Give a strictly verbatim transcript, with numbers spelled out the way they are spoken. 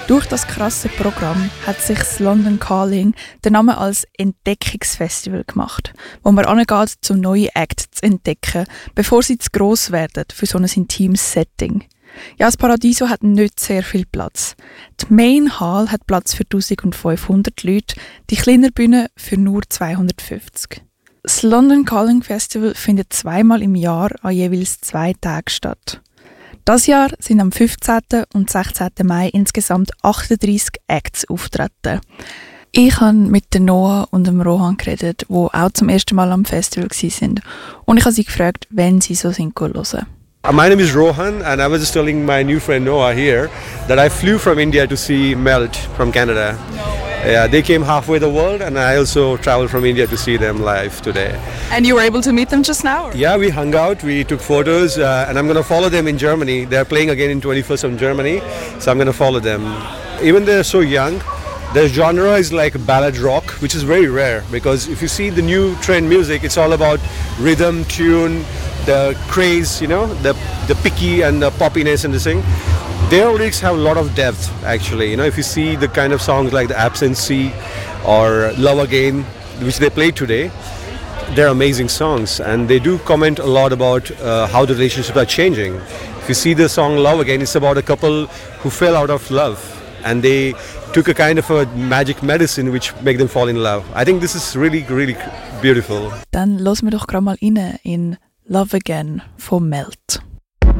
Durch das krasse Programm hat sich das London Calling den Namen als Entdeckungsfestival gemacht, wo man angeht, um neue Acts zu entdecken, bevor sie zu gross werden für so ein intimes Setting. Ja, das Paradiso hat nicht sehr viel Platz. Die Main Hall hat Platz für eintausendfünfhundert Leute, die kleinere Bühne für nur zweihundertfünfzig. Das London Calling Festival findet zweimal im Jahr an jeweils zwei Tagen statt. Das Jahr sind am fünfzehnten und sechzehnten Mai insgesamt achtunddreissig Acts auftreten. Ich habe mit der Noah und dem Rohan geredet, die auch zum ersten Mal am Festival waren. Und ich habe sie gefragt, wenn sie so sind hören. My name is Rohan and I was just telling my new friend Noah here that I flew from India to see Melt from Canada. No way. Yeah, they came halfway the world and I also traveled from India to see them live today. And you were able to meet them just now? Or? Yeah, we hung out, we took photos uh, and I'm going to follow them in Germany. They're playing again in twenty-first of Germany, so I'm going to follow them. Even they're so young, their genre is like ballad rock, which is very rare because if you see the new trend music, it's all about rhythm, tune, the craze, you know, the the picky and the poppiness and the thing. Their lyrics have a lot of depth, actually. You know, if you see the kind of songs like The Absentee or Love Again, which they played today, they're amazing songs, and they do comment a lot about uh, how the relationships are changing. If you see the song Love Again, it's about a couple who fell out of love, and they took a kind of a magic medicine which make them fall in love. I think this is really, really beautiful. Dann hören wir doch gerade mal rein in Love Again von Melt.